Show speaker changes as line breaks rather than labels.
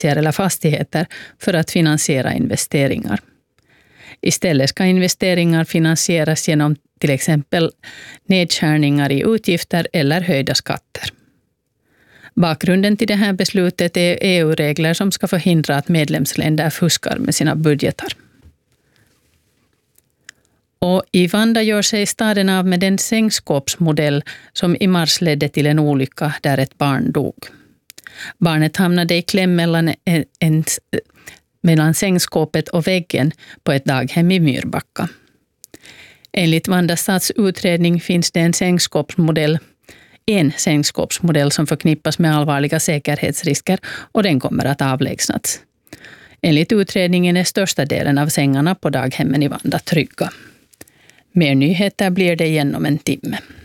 aktier eller fastigheter för att finansiera investeringar. Istället ska investeringar finansieras genom till exempel nedskärningar i utgifter eller höjda skatter. Bakgrunden till det här beslutet är EU-regler som ska förhindra att medlemsländer fuskar med sina budgetar. Och i Vanda gör sig staden av med den sängskåpsmodell som i mars ledde till en olycka där ett barn dog. Barnet hamnade i kläm mellan sängskåpet och väggen på ett daghem i Myrbacka. Enligt Vanda stads utredning finns det en sängskåpsmodell som förknippas med allvarliga säkerhetsrisker och den kommer att avlägsnas. Enligt utredningen är största delen av sängarna på daghemmen i Vanda trygga. Mer nyheter blir det igen om en timme.